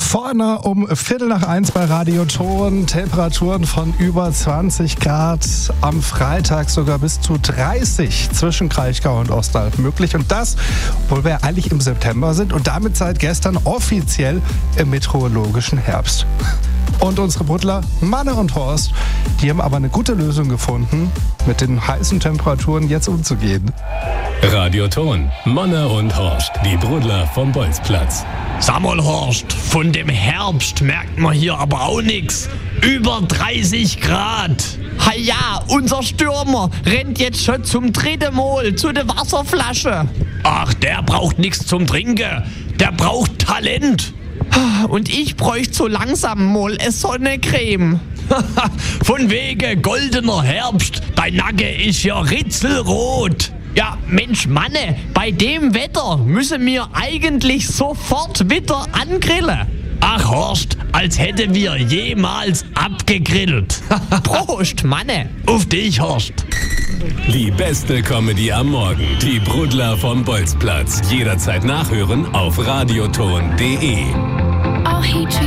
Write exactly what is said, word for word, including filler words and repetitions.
Vorne um Viertel nach eins bei Radio Ton. Temperaturen von über zwanzig Grad. Am Freitag sogar bis zu dreißig zwischen Kraichgau und Ostalb möglich. Und das, obwohl wir eigentlich im September sind und damit seit gestern offiziell im meteorologischen Herbst. Und unsere Buddler, Manne und Horst, die haben aber eine gute Lösung gefunden, mit den heißen Temperaturen jetzt umzugehen. Radio Ton, Manne und Horst, die Brudler vom Bolzplatz. Sag mal, Horst, von dem Herbst merkt man hier aber auch nix. Über dreißig Grad. Ha ja, unser Stürmer rennt jetzt schon zum dritten Mal zu der Wasserflasche. Ach, der braucht nichts zum Trinken. Der braucht Talent. Und ich bräuchte so langsam mal eine Sonnencreme. Von wegen goldener Herbst. Dein Nacke ist ja ritzelrot. Ja, Mensch, Manne, bei dem Wetter müssen wir eigentlich sofort wieder angrillen. Ach, Horst, als hätten wir jemals abgegrillt. Prost, Manne. Auf dich, Horst. Die beste Comedy am Morgen. Die Brudler vom Bolzplatz. Jederzeit nachhören auf radioton punkt de.